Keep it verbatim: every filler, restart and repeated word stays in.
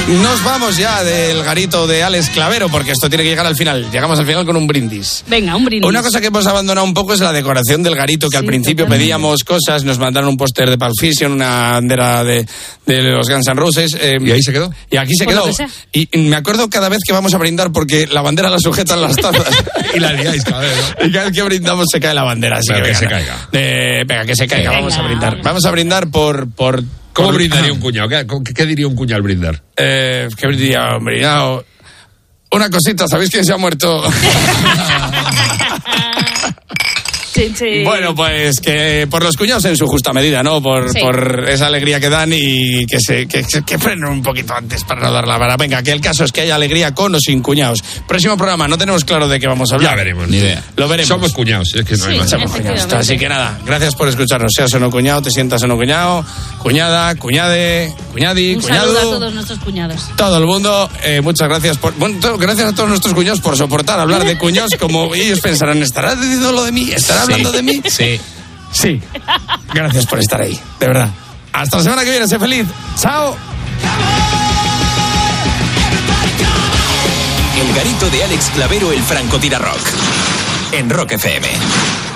Nos vamos ya del garito de Alex Clavero, porque esto tiene que llegar al final. Llegamos al final con un brindis. Venga, un brindis. Una cosa que hemos abandonado un poco es la decoración del garito, que sí, al principio totalmente. Pedíamos cosas, nos mandaron un póster de Pulp Fiction, una bandera de, de los Guns N' Roses. Eh, ¿Y ahí se quedó? Y aquí se quedó. Y me acuerdo cada vez que vamos a brindar, porque la bandera la sujetan las tazas. Y la liáis cada vez, ¿no? Y cada vez que brindamos se cae la bandera. Así Pero que, que venga, se caiga. Eh, venga, que se caiga. Venga. Vamos a brindar. Vamos a brindar por... por ¿Cómo por, brindaría un cuñado? ¿Qué, qué, qué diría un cuñado al brindar? Eh, ¿Qué diría, hombre? No, una cosita, ¿sabéis quién se ha muerto? Sí, sí. Bueno, pues que por los cuñados en su justa medida, ¿no? Por, sí. por esa alegría que dan y que se que, que frenen un poquito antes para no dar la vara. Venga, que el caso es que haya alegría con o sin cuñados. Próximo programa, no tenemos claro de qué vamos a hablar. Ya veremos. Ni idea. Lo veremos. Somos cuñados, es que no sí, hay más. Somos cuñados. Así que nada, gracias por escucharnos. Seas o no cuñado, te sientas o no cuñado, cuñada, cuñade, cuñadi, un cuñado. Un saludo a todos nuestros cuñados. Todo el mundo, eh, muchas gracias por... Bueno, to, gracias a todos nuestros cuñados por soportar hablar de cuñados, como ellos pensarán, ¿estará diciendo lo de mí? ¿Estará Sí. hablando de mí? Sí. Sí, gracias por estar ahí, de verdad. Hasta la semana que viene, sé feliz. ¡Chao! El garito de Alex Clavero, el francotirador. En Rock F M.